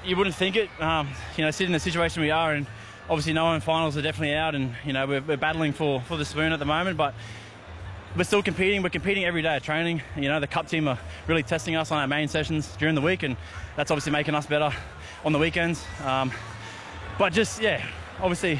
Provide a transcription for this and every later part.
you wouldn't think it. Sitting in the situation we are, and obviously knowing finals are definitely out, and we're battling for the spoon at the moment, but we're still competing. We're competing every day at training. The cup team are really testing us on our main sessions during the week, and that's obviously making us better on the weekends. But just, obviously,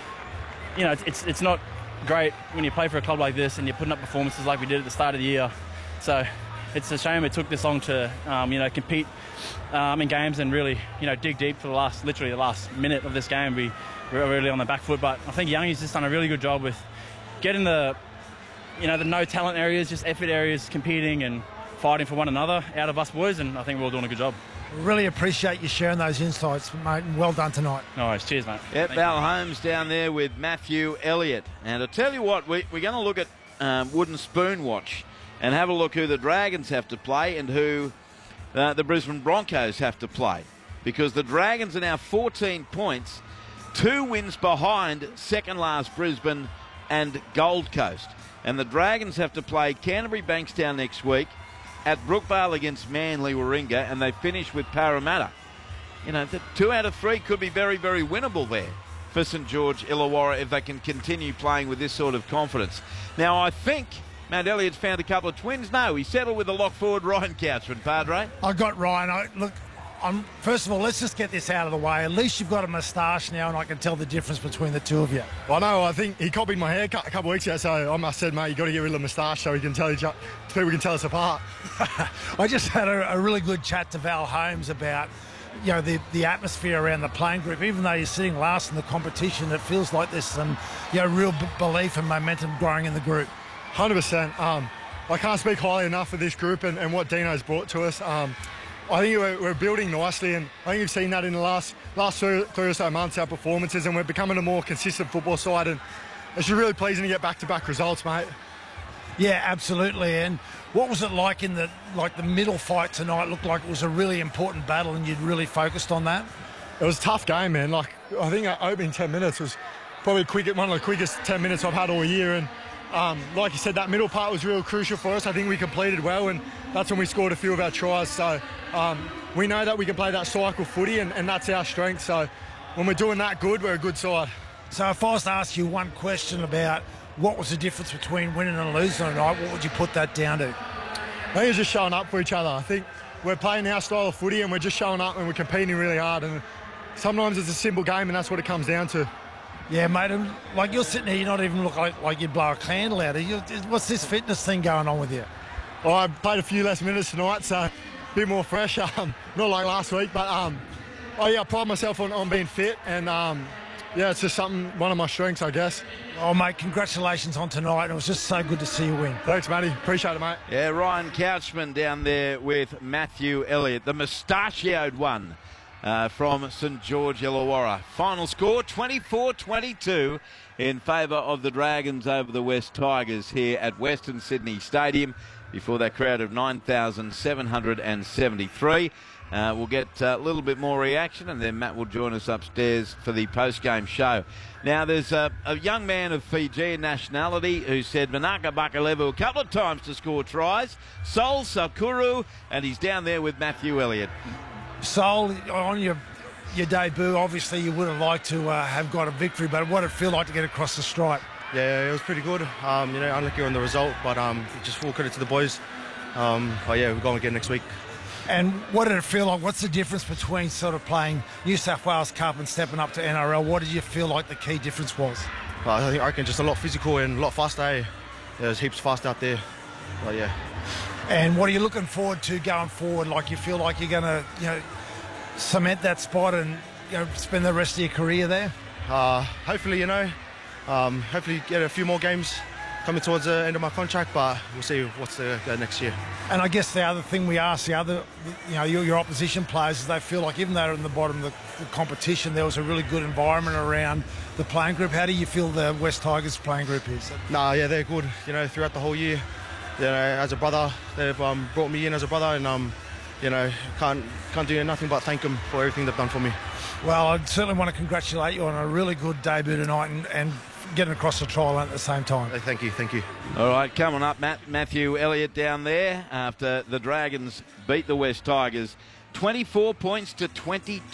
it's not great when you play for a club like this and you're putting up performances like we did at the start of the year. So it's a shame it took this long to, compete in games and really, dig deep for literally the last minute of this game. We were really on the back foot, but I think Youngie's just done a really good job with getting the no talent areas, just effort areas, competing and fighting for one another out of us boys, and I think we're all doing a good job. Really appreciate you sharing those insights, mate, and well done tonight. No worries. Cheers, mate. Yep, Val Holmes down there with Matthew Elliott. And I'll tell you what, we're going to look at Wooden Spoon Watch and have a look who the Dragons have to play and who the Brisbane Broncos have to play. Because the Dragons are now 14 points, 2 wins behind second last Brisbane and Gold Coast. And the Dragons have to play Canterbury Bankstown next week, at Brookvale against Manly Warringah, and they finish with Parramatta. 2 out of 3 could be very, very winnable there for St George Illawarra if they can continue playing with this sort of confidence. Now, I think Matt Elliott's found a couple of twins. No, he settled with the lock forward Ryan Couchman, Padre. I got Ryan. First of all, let's just get this out of the way. At least you've got a moustache now, and I can tell the difference between the two of you. I know. I think he copied my haircut a couple of weeks ago, so I must have said, mate, you got to get rid of the moustache so we can tell people can tell us apart. I just had a really good chat to Val Holmes about the atmosphere around the playing group. Even though you're sitting last in the competition, it feels like there's some real belief and momentum growing in the group. 100%. I can't speak highly enough of this group and what Dino's brought to us. I think we're building nicely, and I think you've seen that in the last 3 or so months, our performances, and we're becoming a more consistent football side, and it's just really pleasing to get back-to-back results, mate. Yeah, absolutely. And what was it like in the middle fight tonight? It looked like it was a really important battle, and you'd really focused on that. It was a tough game, man. I think our opening 10 minutes was probably one of the quickest 10 minutes I've had all year, and like you said, that middle part was real crucial for us. I think we completed well, and that's when we scored a few of our tries. So we know that we can play that cycle footy, and that's our strength. So when we're doing that good, we're a good side. So if I was to ask you one question about what was the difference between winning and losing tonight, what would you put that down to? I think it's just showing up for each other. I think we're playing our style of footy, and we're just showing up and we're competing really hard. And sometimes it's a simple game, and that's what it comes down to. Yeah, mate, like you're sitting here, you're not even looking like you'd blow a candle out. What's this fitness thing going on with you? Well, I played a few less minutes tonight, so a bit more fresh. Not like last week, but I pride myself on being fit, and it's just one of my strengths, I guess. Oh, mate, congratulations on tonight. It was just so good to see you win. Thanks, Matty. Appreciate it, mate. Yeah, Ryan Couchman down there with Matthew Elliott, the mustachioed one. From St George Illawarra. Final score 24-22 in favour of the Dragons over the West Tigers here at Western Sydney Stadium before that crowd of 9,773. We'll get a little bit more reaction, and then Matt will join us upstairs for the post-game show. Now, there's a young man of Fijian nationality who said Manaka Bakalevu a couple of times to score tries. Sol Sakuru, and he's down there with Matthew Elliott. Sol, on your debut, obviously you would have liked to have got a victory, but what did it feel like to get across the stripe? Yeah, it was pretty good. Unlucky on the result, but just full credit to the boys. We're going again next week. And what did it feel like? What's the difference between sort of playing New South Wales Cup and stepping up to NRL? What did you feel like the key difference was? I reckon just a lot physical and a lot faster. There's heaps fast out there. And what are you looking forward to going forward? Like, you feel like you're going to, cement that spot and, spend the rest of your career there? Hopefully, hopefully get a few more games coming towards the end of my contract, but we'll see what's the next year. And I guess the other thing we ask the other, your opposition players is they feel like even though they're in the bottom of the competition, there was a really good environment around the playing group. How do you feel the West Tigers playing group is? They're good. Throughout the whole year. As a brother, they've brought me in as a brother, and can't do nothing but thank them for everything they've done for me. Well, I certainly want to congratulate you on a really good debut tonight and getting across the trial at the same time. Thank you. All right, coming up, Matthew Elliott down there after the Dragons beat the West Tigers 24 points to 22.